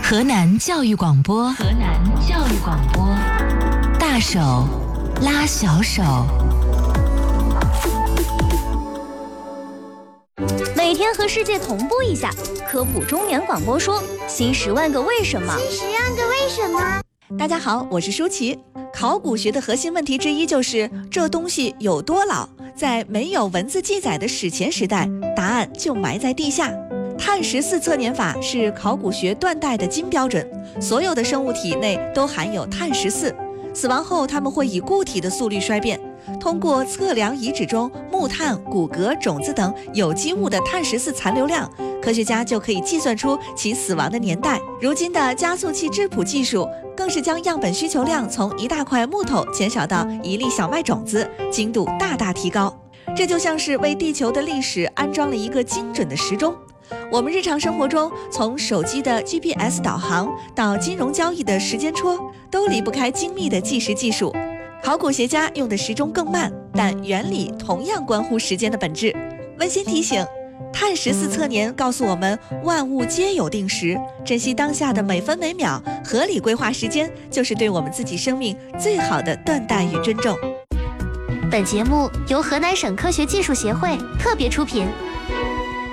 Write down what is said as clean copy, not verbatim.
河南教育广播，大手拉小手。 每天和世界同步一下，科普中年广播说新10万个为什么。 大家好，我是舒淇。考古学的核心问题之一就是这东西有多老？在没有文字记载的史前时代，答案就埋在地下。碳14测年法是考古学断代的金标准，所有的生物体内都含有碳14，死亡后它们会以固体的速率衰变。通过测量遗址中木炭、骨骼、种子等有机物的碳14残留量，科学家就可以计算出其死亡的年代。如今的加速器质谱技术更是将样本需求量从一大块木头减少到一粒小麦种子，精度大大提高。这就像是为地球的历史安装了一个精准的时钟。我们日常生活中，从手机的 GPS 导航到金融交易的时间戳，都离不开精密的计时技术。考古学家用的时钟更慢，但原理同样关乎时间的本质。温馨提醒，碳14测年告诉我们，万物皆有定时，珍惜当下的每分每秒，合理规划时间，就是对我们自己生命最好的断代与尊重。 本节目由河南省科学技术协会特别出品。